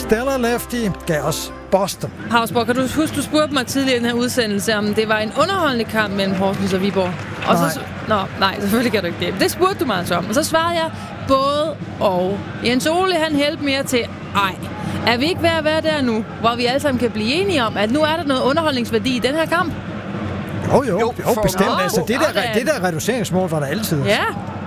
Stella Lefty gav os Boston. Hausborg, kan du huske, du spurgte mig tidligere i den her udsendelse, om det var en underholdende kamp mellem Horsens og Viborg? Og Nej. Nej, selvfølgelig kan du ikke det. Det spurgte du mig altså om. Og så svarede jeg både og. Jens Ole, han hældte mere til, er vi ikke ved at være der nu, hvor vi alle sammen kan blive enige om, at nu er der noget underholdningsværdi i den her kamp? Jo, bestemt. Altså, det der reduceringsmål var der altid. Ja.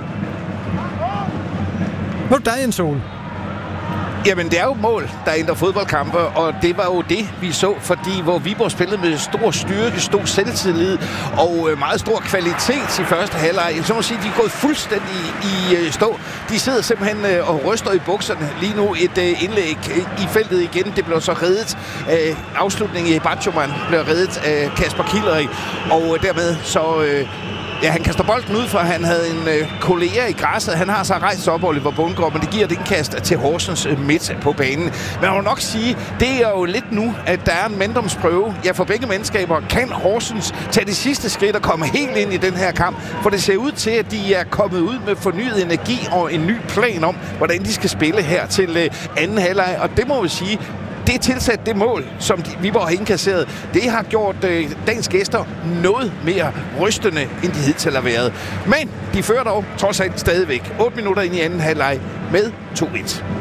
Nu er der Jens Ole. Jamen, det er jo mål, der ændrer fodboldkampe, og det var jo det, vi så, fordi hvor Viborg spillede med stor styrke, stor selvtillid og meget stor kvalitet i første halvleg. Så må sige, de er gået fuldstændig i stå. De sidder simpelthen og ryster i bukserne. Lige nu et indlæg i feltet igen. Det blev så reddet. Afslutningen i Bachoman blev reddet af Kasper Killeri, og dermed så... han kaster bolden ud, for han havde en kollega i græsset. Han har så rejst op, Oliver Bundgaard, men det giver et indkast til Horsens midt på banen. Men jeg må nok sige, det er jo lidt nu, at der er en manddomsprøve. Ja, for begge mandskaber kan Horsens tage det sidste skridt og komme helt ind i den her kamp. For det ser ud til, at de er kommet ud med fornyet energi og en ny plan om, hvordan de skal spille her til anden halvleg. Og det må vi sige, det er tilsat det mål, som Viborg har indkasseret. Det har gjort dagens gæster noget mere rystende, end de hidtil har været. Men de fører dog trods alt stadigvæk 8 minutter ind i anden halvleg med 2-1.